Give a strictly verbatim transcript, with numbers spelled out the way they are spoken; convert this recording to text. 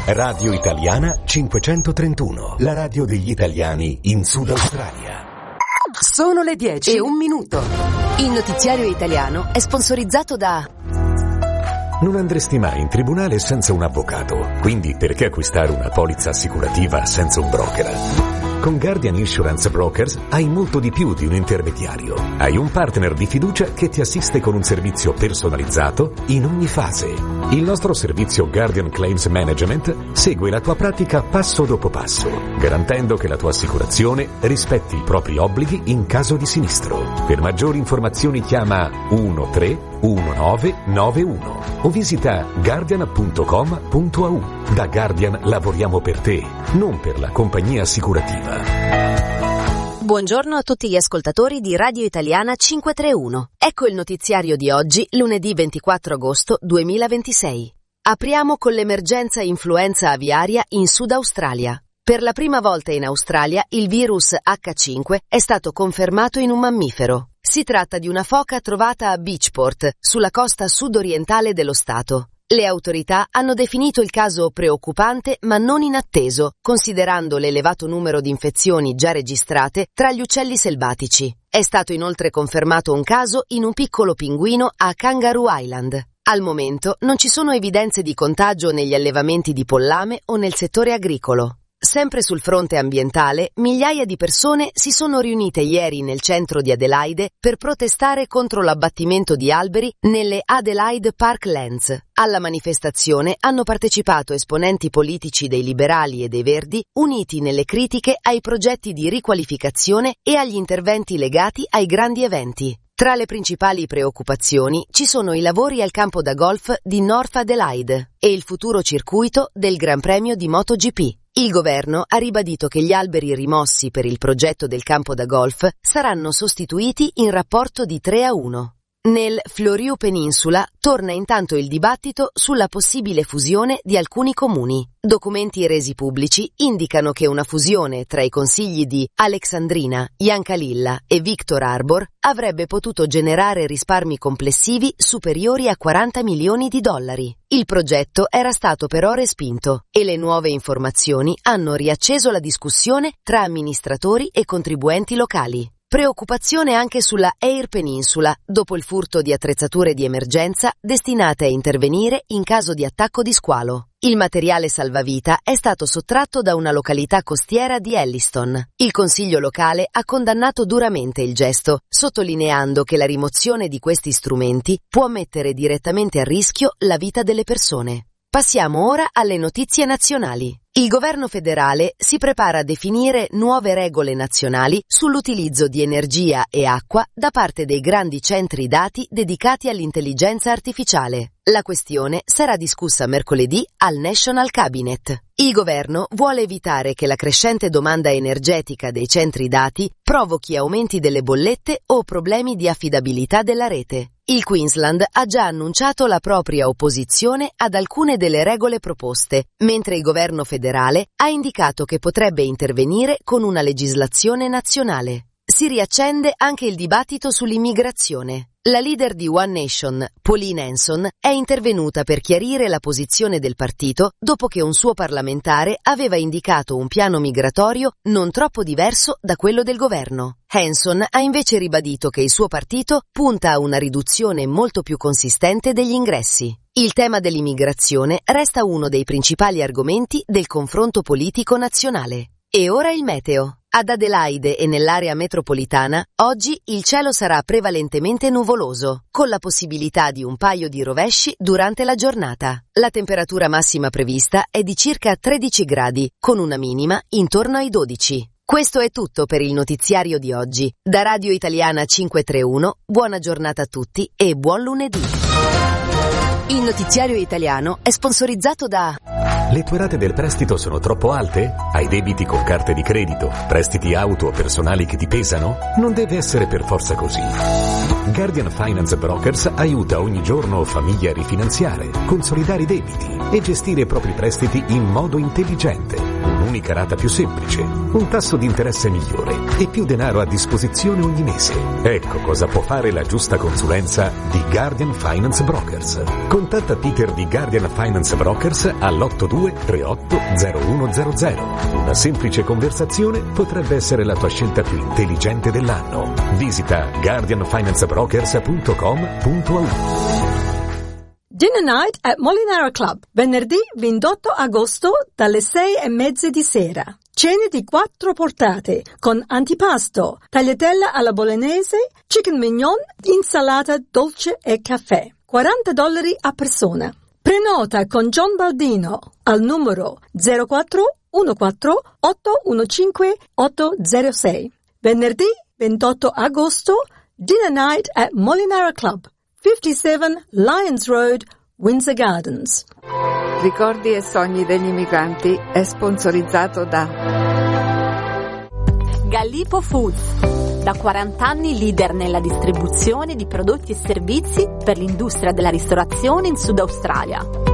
Radio Italiana cinquecentotrentuno, la radio degli italiani in Sud Australia. Sono le dieci e un minuto. Il notiziario italiano è sponsorizzato da... Non andresti mai in tribunale senza un avvocato, quindi perché acquistare una polizza assicurativa senza un broker? Con Guardian Insurance Brokers hai molto di più di un intermediario. Hai un partner di fiducia che ti assiste con un servizio personalizzato in ogni fase. Il nostro servizio Guardian Claims Management segue la tua pratica passo dopo passo, garantendo che la tua assicurazione rispetti i propri obblighi in caso di sinistro. Per maggiori informazioni chiama uno tre uno nove nove uno o visita guardian punto com punto a u. Da Guardian lavoriamo per te, non per la compagnia assicurativa. Buongiorno a tutti gli ascoltatori di Radio Italiana cinquecentotrentuno. Ecco il notiziario di oggi, lunedì ventiquattro agosto duemilaventisei. Apriamo con l'emergenza influenza aviaria in Sud Australia. Per la prima volta in Australia il virus acca cinque è stato confermato in un mammifero. Si tratta di una foca trovata a Beachport, sulla costa sud-orientale dello stato. Le autorità hanno definito il caso preoccupante ma non inatteso, considerando l'elevato numero di infezioni già registrate tra gli uccelli selvatici. È stato inoltre confermato un caso in un piccolo pinguino a Kangaroo Island. Al momento non ci sono evidenze di contagio negli allevamenti di pollame o nel settore agricolo. Sempre sul fronte ambientale, migliaia di persone si sono riunite ieri nel centro di Adelaide per protestare contro l'abbattimento di alberi nelle Adelaide Parklands. Alla manifestazione hanno partecipato esponenti politici dei liberali e dei verdi, uniti nelle critiche ai progetti di riqualificazione e agli interventi legati ai grandi eventi. Tra le principali preoccupazioni ci sono i lavori al campo da golf di North Adelaide e il futuro circuito del Gran Premio di MotoGP. Il governo ha ribadito che gli alberi rimossi per il progetto del campo da golf saranno sostituiti in rapporto di tre a uno. Nel Fleurieu Peninsula torna intanto il dibattito sulla possibile fusione di alcuni comuni. Documenti resi pubblici indicano che una fusione tra i consigli di Alexandrina, Yankalilla e Victor Harbor avrebbe potuto generare risparmi complessivi superiori a quaranta milioni di dollari. Il progetto era stato però respinto e le nuove informazioni hanno riacceso la discussione tra amministratori e contribuenti locali. Preoccupazione anche sulla Eyre Peninsula dopo il furto di attrezzature di emergenza destinate a intervenire in caso di attacco di squalo. Il materiale salvavita è stato sottratto da una località costiera di Elliston. Il consiglio locale ha condannato duramente il gesto, sottolineando che la rimozione di questi strumenti può mettere direttamente a rischio la vita delle persone. Passiamo ora alle notizie nazionali. Il governo federale si prepara a definire nuove regole nazionali sull'utilizzo di energia e acqua da parte dei grandi centri dati dedicati all'intelligenza artificiale. La questione sarà discussa mercoledì al National Cabinet. Il governo vuole evitare che la crescente domanda energetica dei centri dati provochi aumenti delle bollette o problemi di affidabilità della rete. Il Queensland ha già annunciato la propria opposizione ad alcune delle regole proposte, mentre il governo federale ha indicato che potrebbe intervenire con una legislazione nazionale. Si riaccende anche il dibattito sull'immigrazione. La leader di One Nation, Pauline Hanson, è intervenuta per chiarire la posizione del partito dopo che un suo parlamentare aveva indicato un piano migratorio non troppo diverso da quello del governo. Hanson ha invece ribadito che il suo partito punta a una riduzione molto più consistente degli ingressi. Il tema dell'immigrazione resta uno dei principali argomenti del confronto politico nazionale. E ora il meteo. Ad Adelaide e nell'area metropolitana, oggi il cielo sarà prevalentemente nuvoloso, con la possibilità di un paio di rovesci durante la giornata. La temperatura massima prevista è di circa tredici gradi, con una minima intorno ai dodici. Questo è tutto per il notiziario di oggi. Da Radio Italiana cinquecentotrentuno, buona giornata a tutti e buon lunedì. Il notiziario italiano è sponsorizzato da... Le tue rate del prestito sono troppo alte? Hai debiti con carte di credito? Prestiti auto o personali che ti pesano? Non deve essere per forza così. Guardian Finance Brokers aiuta ogni giorno famiglie a rifinanziare, consolidare i debiti e gestire i propri prestiti in modo intelligente. un'unica rata più semplice, un tasso di interesse migliore e più denaro a disposizione ogni mese. Ecco cosa può fare la giusta consulenza di Guardian Finance Brokers. Contatta Peter di Guardian Finance Brokers all'otto due tre otto zero uno zero zero. Una semplice conversazione potrebbe essere la tua scelta più intelligente dell'anno. Visita guardian finance brokers punto com punto a u. Dinner Night at Molinara Club, venerdì ventotto agosto dalle sei e mezza di sera. Cene di quattro portate con antipasto, tagliatella alla bolognese, chicken mignon, insalata dolce e caffè. quaranta dollari a persona. Prenota con John Baldino al numero zero quattro uno quattro otto uno cinque otto zero sei. Venerdì ventotto agosto, Dinner Night at Molinara Club, cinquantasette Lions Road, Windsor Gardens. Ricordi e sogni degli immigranti è sponsorizzato da Gallipo Foods, da quaranta anni leader nella distribuzione di prodotti e servizi per l'industria della ristorazione in Sud Australia.